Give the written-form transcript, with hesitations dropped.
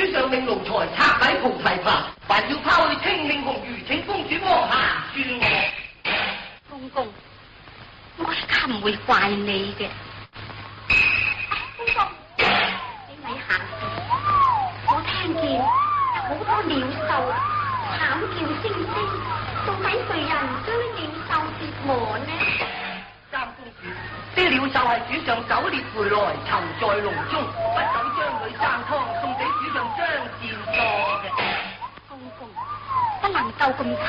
主上命奴才拆毀菩提棚，還要拋去清明紅魚，請公主幫下恕我。 公公，我而家唔會怪你嘅。公公，你咪行住，我聽見有好多鳥獸慘叫聲聲，到底誰人將啲鳥獸折磨呢？ 三公主，啲鳥獸係主上狩獵回來，囚在籠中，不想將佢生湯送俾主上張善佐嘅。 公公，不能夠咁